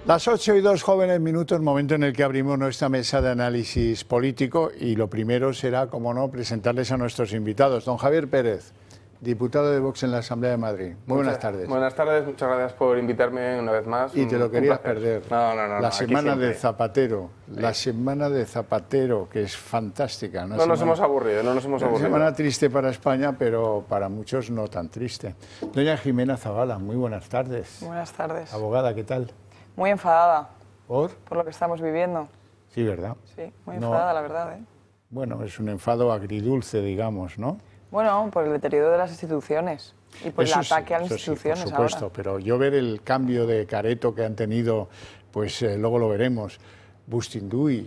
Las 8:02, jóvenes minutos, momento en el que abrimos nuestra mesa de análisis político y lo primero será, como no, presentarles a nuestros invitados. Don Javier Pérez, diputado de Vox en la Asamblea de Madrid. Muy buenas tardes. Buenas tardes, muchas gracias por invitarme una vez más. Y te lo querías perder. No. La semana de Zapatero, la semana de Zapatero, que es fantástica. No nos hemos aburrido, no nos hemos aburrido. Una semana triste para España, pero para muchos no tan triste. Doña Jimena Zabala, muy buenas tardes. Buenas tardes. Abogada, ¿qué tal? Muy enfadada. ¿Por? Por lo que estamos viviendo. Sí, ¿verdad? Sí, muy enfadada, la verdad, ¿eh? Bueno, es un enfado agridulce, digamos, ¿no? Bueno, por el deterioro de las instituciones y por el ataque a las instituciones sí, por supuesto, ahora. Pero yo ver el cambio de careto que han tenido, pues luego lo veremos, Bustinduy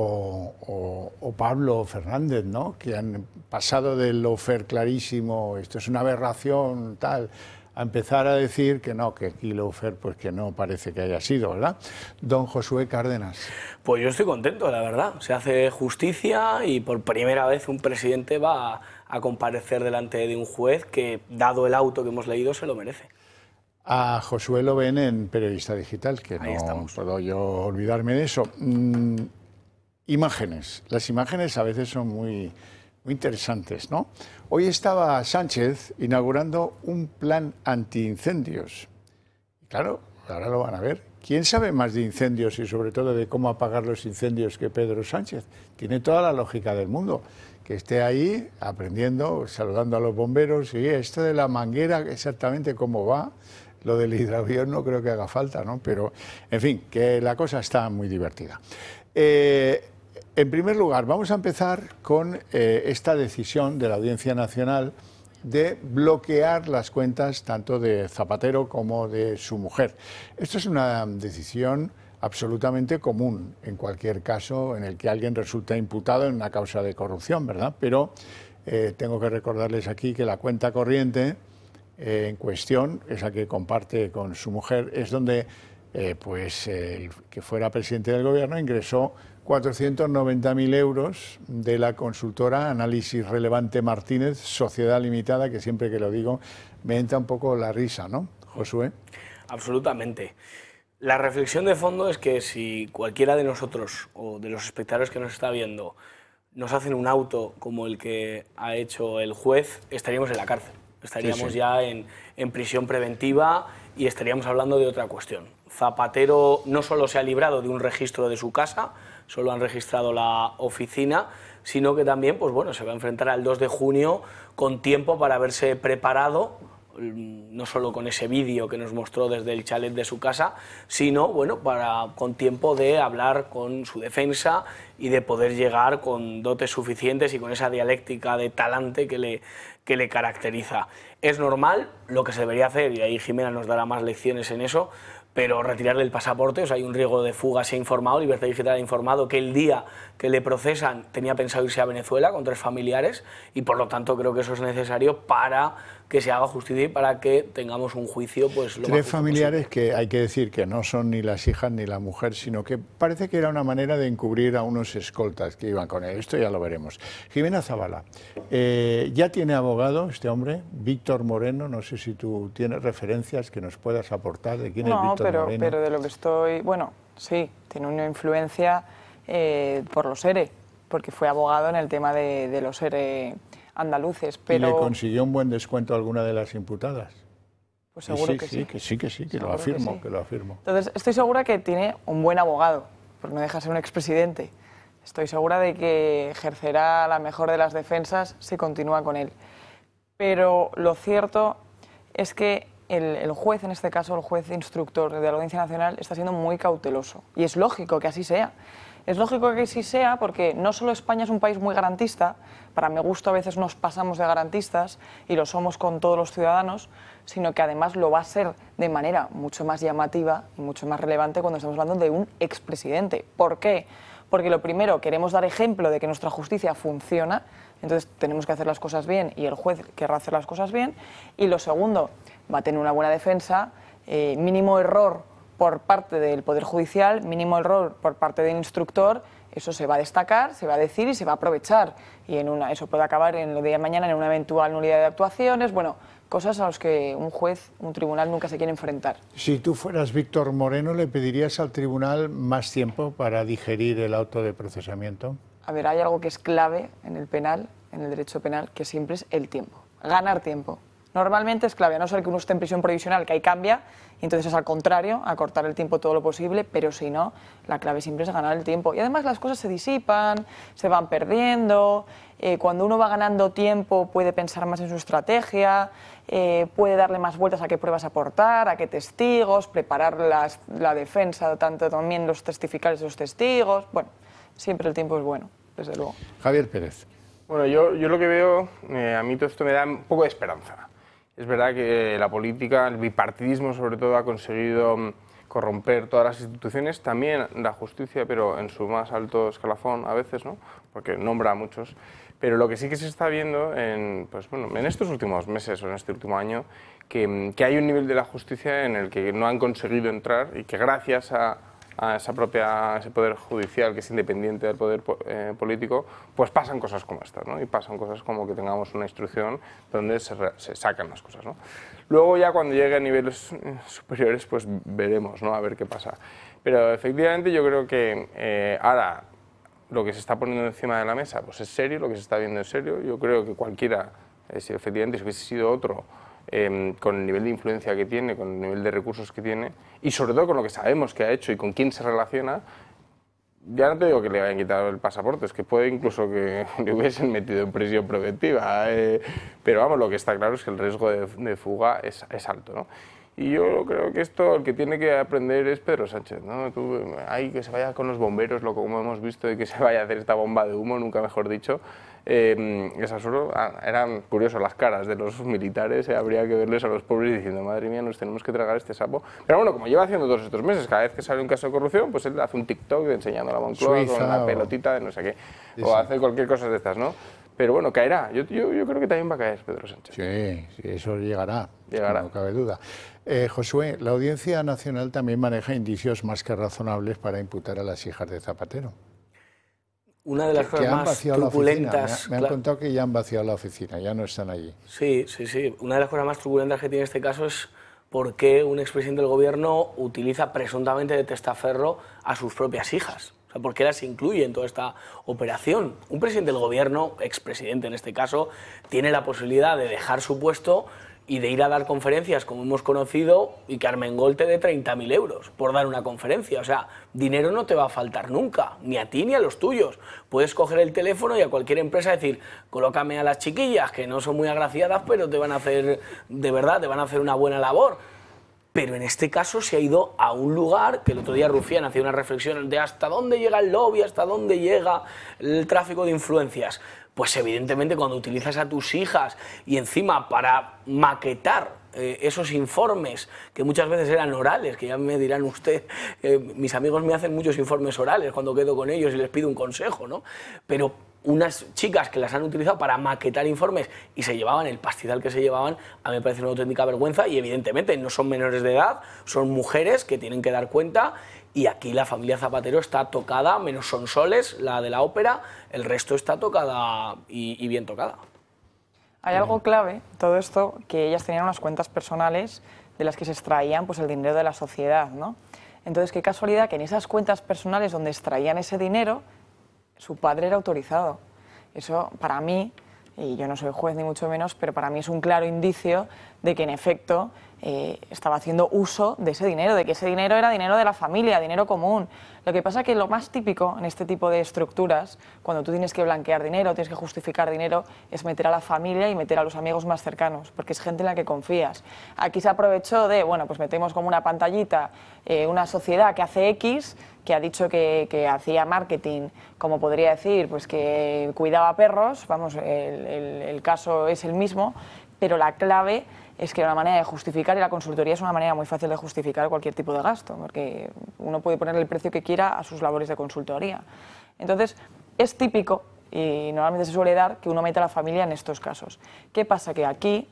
o Pablo Fernández, ¿no? Que han pasado del lawfare clarísimo, esto es una aberración, tal, a empezar a decir que no, que aquí lawfare pues que no parece que haya sido, ¿verdad? Don Josué Cárdenas. Pues yo estoy contento, la verdad. Se hace justicia y por primera vez un presidente va a comparecer delante de un juez que, dado el auto que hemos leído, se lo merece. A Josué lo ven en Periodista Digital, que Ahí no estamos. puedo yo olvidarme de eso. Imágenes. Las imágenes a veces son muy interesantes, ¿no? Hoy estaba Sánchez inaugurando un plan antiincendios. Y claro, ahora lo van a ver. ¿Quién sabe más de incendios y sobre todo de cómo apagar los incendios que Pedro Sánchez? Tiene toda la lógica del mundo. Que esté ahí aprendiendo, saludando a los bomberos. Y esto de la manguera, exactamente cómo va. Lo del hidroavión no creo que haga falta, ¿no? Pero, en fin, que la cosa está muy divertida. En primer lugar, vamos a empezar con esta decisión de la Audiencia Nacional de bloquear las cuentas tanto de Zapatero como de su mujer. Esto es una decisión absolutamente común en cualquier caso en el que alguien resulta imputado en una causa de corrupción, ¿verdad? Pero tengo que recordarles aquí que la cuenta corriente en cuestión, esa que comparte con su mujer, es donde el que fuera presidente del gobierno ingresó 490.000 euros de la consultora Análisis Relevante Martínez, Sociedad Limitada, que siempre que lo digo me entra un poco la risa, ¿no, Josué? Absolutamente. La reflexión de fondo es que si cualquiera de nosotros o de los espectadores que nos está viendo nos hacen un auto como el que ha hecho el juez, estaríamos en la cárcel. Estaríamos ya en prisión preventiva y estaríamos hablando de otra cuestión. Zapatero no solo se ha librado de un registro de su casa, solo han registrado la oficina, sino que también pues bueno, se va a enfrentar al 2 de junio con tiempo para haberse preparado, no solo con ese vídeo que nos mostró desde el chalet de su casa, sino bueno, con tiempo de hablar con su defensa y de poder llegar con dotes suficientes y con esa dialéctica de talante que le caracteriza. Es normal, lo que se debería hacer, y ahí Jimena nos dará más lecciones en eso, pero retirarle el pasaporte, o sea, hay un riesgo de fuga, se ha informado, Libertad Digital ha informado que el día que le procesan tenía pensado irse a Venezuela con 3 familiares y por lo tanto creo que eso es necesario para que se haga justicia y para que tengamos un juicio pues lo más 3 familiares posible. Que hay que decir que no son ni las hijas ni la mujer, sino que parece que era una manera de encubrir a unos escoltas que iban con él. Esto ya lo veremos. Jimena Zabala, ya tiene abogado este hombre, Víctor Moreno, no sé si tú tienes referencias que nos puedas aportar de quién es Víctor Moreno. No, pero de lo que estoy... Bueno, sí, tiene una influencia por los ERE, porque fue abogado en el tema de los ERE andaluces, pero... ¿Y le consiguió un buen descuento a alguna de las imputadas? Pues seguro que sí. Que lo afirmo, que lo afirmo. Entonces, estoy segura que tiene un buen abogado, porque no deja de ser un expresidente. Estoy segura de que ejercerá la mejor de las defensas si continúa con él. Pero lo cierto es que el juez, en este caso el juez instructor de la Audiencia Nacional, está siendo muy cauteloso. Y es lógico que así sea. Es lógico que así sea porque no solo España es un país muy garantista, para mi gusto a veces nos pasamos de garantistas y lo somos con todos los ciudadanos, sino que además lo va a ser de manera mucho más llamativa y mucho más relevante cuando estamos hablando de un expresidente. ¿Por qué? Porque lo primero, queremos dar ejemplo de que nuestra justicia funciona, entonces tenemos que hacer las cosas bien y el juez querrá hacer las cosas bien. Y lo segundo, va a tener una buena defensa, mínimo error por parte del Poder Judicial, mínimo error por parte del instructor, eso se va a destacar, se va a decir y se va a aprovechar. Y eso puede acabar en el día de mañana en una eventual nulidad de actuaciones. Bueno, cosas a las que un juez, un tribunal nunca se quiere enfrentar. Si tú fueras Víctor Moreno, ¿le pedirías al tribunal más tiempo para digerir el auto de procesamiento? A ver, hay algo que es clave en el penal, en el derecho penal, que siempre es el tiempo, ganar tiempo. Normalmente es clave, a no ser que uno esté en prisión provisional, que ahí cambia, y entonces es al contrario, acortar el tiempo todo lo posible, pero si no, la clave siempre es ganar el tiempo. Y además las cosas se disipan, se van perdiendo, cuando uno va ganando tiempo puede pensar más en su estrategia, puede darle más vueltas a qué pruebas aportar, a qué testigos, preparar la defensa, tanto también los testificales de los testigos. Bueno, siempre el tiempo es bueno, desde luego. Javier Pérez. Bueno, yo lo que veo, a mí todo esto me da un poco de esperanza. Es verdad que la política, el bipartidismo sobre todo, ha conseguido corromper todas las instituciones, también la justicia, pero en su más alto escalafón a veces, ¿no? Porque nombra a muchos. Pero lo que sí que se está viendo pues bueno, en estos últimos meses o en este último año, que hay un nivel de la justicia en el que no han conseguido entrar y que gracias a ese poder judicial que es independiente del poder político, pues pasan cosas como estas, ¿no? Y pasan cosas como que tengamos una instrucción donde se sacan las cosas, ¿no? Luego ya cuando llegue a niveles superiores, pues veremos, ¿no? A ver qué pasa. Pero efectivamente yo creo que ahora lo que se está poniendo encima de la mesa pues es serio, lo que se está viendo es serio. Yo creo que cualquiera, si efectivamente si hubiese sido otro, con el nivel de influencia que tiene, con el nivel de recursos que tiene y sobre todo con lo que sabemos que ha hecho y con quién se relaciona, ya no te digo que le hayan quitado el pasaporte, es que puede incluso que le hubiesen metido en prisión preventiva, pero vamos, lo que está claro es que el riesgo de fuga es alto, ¿no? Y yo creo que esto el que tiene que aprender es Pedro Sánchez, ¿no? Hay que se vaya con los bomberos, como hemos visto, y que se vaya a hacer esta bomba de humo, nunca mejor dicho. Es absurdo. Eran curiosas las caras de los militares, habría que verles a los pobres diciendo, madre mía, nos tenemos que tragar este sapo. Pero bueno, como lleva haciendo todos estos meses, cada vez que sale un caso de corrupción, pues él hace un TikTok enseñando a la Moncloa con la pelotita de no sé qué, o hace cualquier cosa de estas, ¿no? Pero bueno, caerá. Yo creo que también va a caer Pedro Sánchez. Sí, eso llegará. Llegará. No cabe duda. Josué, la Audiencia Nacional también maneja indicios más que razonables para imputar a las hijas de Zapatero. Una de las cosas más truculentas... Me han contado que ya han vaciado la oficina, ya no están allí. Sí. Una de las cosas más truculentas que tiene este caso es por qué un expresidente del gobierno utiliza presuntamente de testaferro a sus propias hijas. O sea, ¿por qué las incluye en toda esta operación? Un presidente del gobierno, expresidente en este caso, tiene la posibilidad de dejar su puesto y de ir a dar conferencias, como hemos conocido, y que Armengol te dé 30.000 euros por dar una conferencia. O sea, dinero no te va a faltar nunca, ni a ti ni a los tuyos. Puedes coger el teléfono y a cualquier empresa decir, colócame a las chiquillas, que no son muy agraciadas, pero te van a hacer, de verdad, te van a hacer una buena labor. Pero en este caso se ha ido a un lugar que el otro día Rufián hacía una reflexión de hasta dónde llega el lobby, hasta dónde llega el tráfico de influencias. Pues evidentemente cuando utilizas a tus hijas y encima para maquetar esos informes que muchas veces eran orales, que ya me dirán usted, mis amigos me hacen muchos informes orales cuando quedo con ellos y les pido un consejo, ¿no? Pero unas chicas que las han utilizado para maquetar informes y se llevaban el pastizal que se llevaban, a mí me parece una auténtica vergüenza y evidentemente no son menores de edad, son mujeres que tienen que dar cuenta. Y aquí la familia Zapatero está tocada, menos Sonsoles, la de la ópera, el resto está tocada y bien tocada. Hay algo clave en todo esto, que ellas tenían unas cuentas personales de las que se extraían pues, el dinero de la sociedad, ¿no? Entonces, qué casualidad que en esas cuentas personales donde extraían ese dinero, su padre era autorizado. Eso, para mí, y yo no soy juez ni mucho menos, pero para mí es un claro indicio de que en efecto estaba haciendo uso de ese dinero, de que ese dinero era dinero de la familia, dinero común. Lo que pasa es que lo más típico en este tipo de estructuras, cuando tú tienes que blanquear dinero, tienes que justificar dinero, es meter a la familia y meter a los amigos más cercanos, porque es gente en la que confías. Aquí se aprovechó de, bueno, pues metemos como una pantallita una sociedad que hace X, que ha dicho que hacía marketing, como podría decir, pues que cuidaba perros, vamos, el caso es el mismo, pero la clave es que era una manera de justificar, y la consultoría es una manera muy fácil de justificar cualquier tipo de gasto, porque uno puede ponerle el precio que quiera a sus labores de consultoría. Entonces, es típico, y normalmente se suele dar, que uno meta a la familia en estos casos. ¿Qué pasa? Que aquí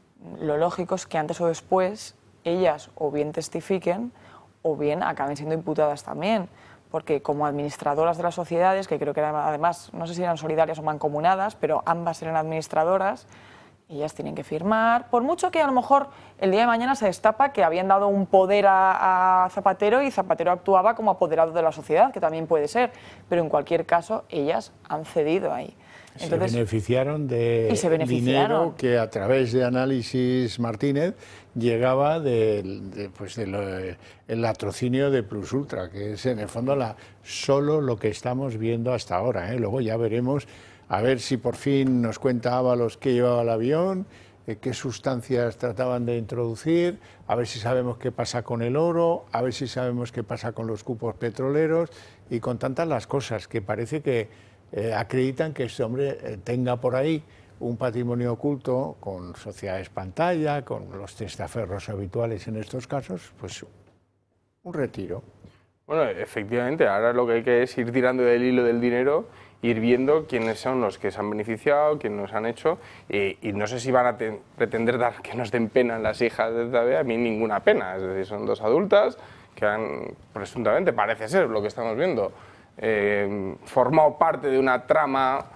lo lógico es que antes o después ellas o bien testifiquen o bien acaben siendo imputadas también, porque como administradoras de las sociedades, que creo que eran, además, no sé si eran solidarias o mancomunadas, pero ambas eran administradoras, Ellas tienen que firmar, por mucho que a lo mejor el día de mañana se destapa que habían dado un poder a Zapatero y Zapatero actuaba como apoderado de la sociedad, que también puede ser, pero en cualquier caso ellas han cedido ahí. Entonces, se beneficiaron de dinero que a través de Análisis Martínez llegaba del latrocinio de Plus Ultra, que es en el fondo solo lo que estamos viendo hasta ahora, ¿eh? Luego ya veremos, a ver si por fin nos cuenta Ábalos qué llevaba el avión, qué sustancias trataban de introducir, a ver si sabemos qué pasa con el oro, a ver si sabemos qué pasa con los cupos petroleros y con tantas las cosas que parece que acreditan que este hombre tenga por ahí un patrimonio oculto con sociedades pantalla, con los testaferros habituales en estos casos, pues un retiro. Bueno, efectivamente, ahora lo que hay que es ir tirando del hilo del dinero, ir viendo quiénes son los que se han beneficiado, quiénes nos han hecho, y no sé si van a pretender dar que nos den pena las hijas de Tadeo, a mí ninguna pena, es decir, son dos adultas que han, presuntamente, parece ser lo que estamos viendo, formado parte de una trama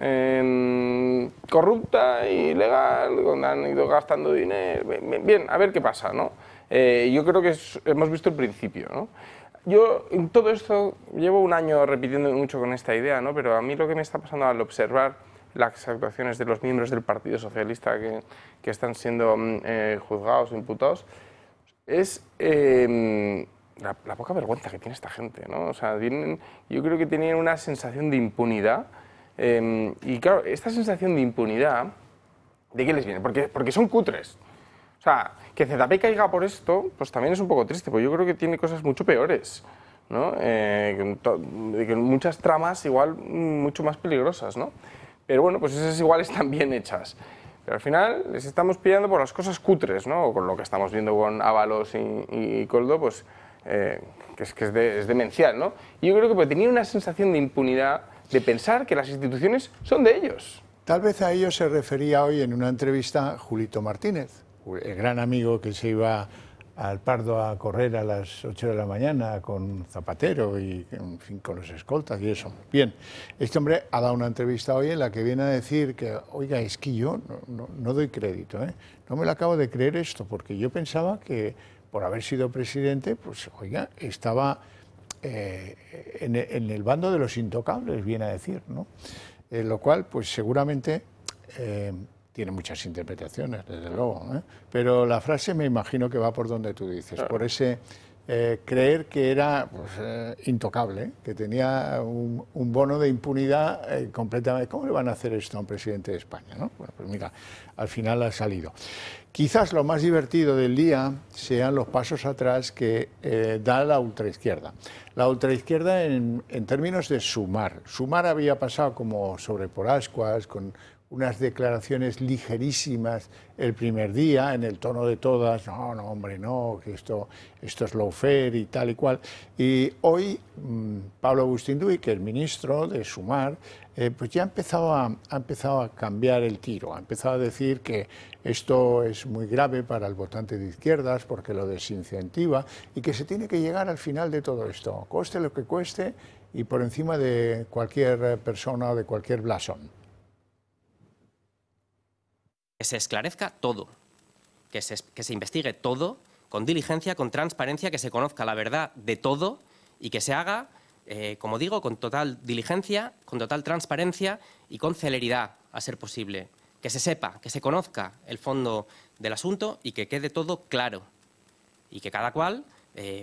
corrupta y ilegal, donde han ido gastando dinero. Bien, a ver qué pasa, ¿no? Yo creo que hemos visto el principio, ¿no? Yo en todo esto llevo un año repitiendo mucho con esta idea, ¿no? Pero a mí lo que me está pasando al observar las actuaciones de los miembros del Partido Socialista que están siendo juzgados o imputados es la poca vergüenza que tiene esta gente, ¿no? O sea, yo creo que tienen una sensación de impunidad y claro, esta sensación de impunidad, ¿de qué les viene? Porque son cutres. O sea, que ZP caiga por esto, pues también es un poco triste, porque yo creo que tiene cosas mucho peores, ¿no? Que muchas tramas igual mucho más peligrosas, ¿no? Pero bueno, pues esas igual están bien hechas. Pero al final les estamos pillando por las cosas cutres, ¿no? Con lo que estamos viendo con Ábalos y Koldo, pues que es demencial, ¿no? Y yo creo que tenía una sensación de impunidad, de pensar que las instituciones son de ellos. Tal vez a ello se refería hoy en una entrevista Julito Martínez, el gran amigo que se iba al Pardo a correr a las 8 de la mañana con Zapatero y, en fin, con los escoltas y eso. Bien, este hombre ha dado una entrevista hoy en la que viene a decir que, oiga, es que yo no doy crédito, ¿eh? No me lo acabo de creer esto, porque yo pensaba que por haber sido presidente, pues, oiga, estaba en el bando de los intocables, viene a decir, ¿no? Lo cual, pues seguramente tiene muchas interpretaciones, desde luego, ¿eh? Pero la frase me imagino que va por donde tú dices, por ese creer que era pues, intocable, que tenía un bono de impunidad completamente. ¿Cómo le van a hacer esto a un presidente de España, ¿no? Bueno, pues mira, al final ha salido. Quizás lo más divertido del día sean los pasos atrás que da la ultraizquierda. La ultraizquierda en términos de Sumar. Sumar había pasado como sobre por ascuas, con unas declaraciones ligerísimas el primer día, en el tono de todas, no, hombre, no, que esto es lawfare y tal y cual. Y hoy Pablo Agustín Duy, que es ministro de Sumar, pues ya ha empezado a cambiar el tiro, ha empezado a decir que esto es muy grave para el votante de izquierdas porque lo desincentiva y que se tiene que llegar al final de todo esto, cueste lo que cueste y por encima de cualquier persona o de cualquier blasón. Que se esclarezca todo, que se investigue todo con diligencia, con transparencia, que se conozca la verdad de todo y que se haga, como digo, con total diligencia, con total transparencia y con celeridad, a ser posible. Que se sepa, que se conozca el fondo del asunto y que quede todo claro y que cada cual